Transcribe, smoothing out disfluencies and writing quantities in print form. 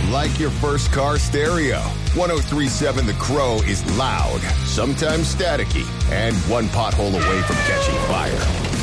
Like your first car stereo, 103.7 The Crow is loud, sometimes staticky, and one pothole away from catching fire.